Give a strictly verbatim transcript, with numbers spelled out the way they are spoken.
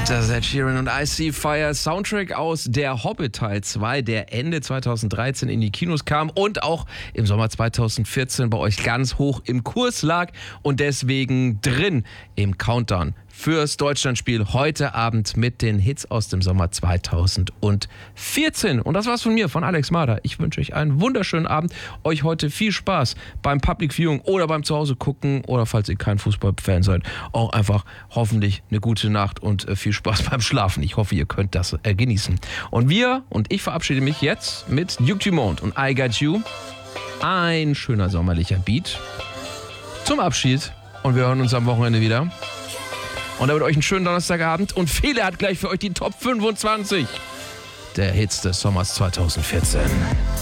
Das ist Ed Sheeran und I See Fire, Soundtrack aus Der Hobbit Teil zwei, der Ende zweitausenddreizehn in die Kinos kam und auch im Sommer zweitausendvierzehn bei euch ganz hoch im Kurs lag und deswegen drin im Countdown fürs Deutschlandspiel heute Abend mit den Hits aus dem Sommer zweitausendvierzehn. Und das war's von mir, von Alex Mader. Ich wünsche euch einen wunderschönen Abend. Euch heute viel Spaß beim Public Viewing oder beim Zuhause gucken oder falls ihr kein Fußballfan seid, auch einfach hoffentlich eine gute Nacht und viel Spaß beim Schlafen. Ich hoffe, ihr könnt das äh, genießen. Und wir und ich verabschiede mich jetzt mit Duke Dumont und I Got You. Ein schöner sommerlicher Beat zum Abschied und wir hören uns am Wochenende wieder. Und damit euch einen schönen Donnerstagabend und Fele hat gleich für euch die Top fünfundzwanzig der Hits des Sommers zweitausendvierzehn.